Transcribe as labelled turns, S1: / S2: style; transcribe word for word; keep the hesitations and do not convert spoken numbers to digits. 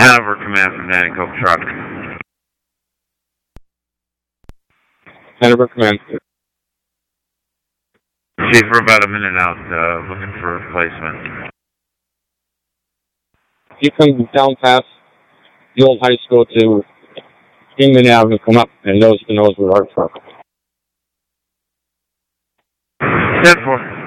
S1: Hanover Command from Danny Coke Truck.
S2: Hanover Command.
S1: Chief, we're about a minute out, uh, looking for a replacement.
S2: You come down past the old high school to Kingman Avenue, come up, and nose to nose with our truck.
S1: ten four.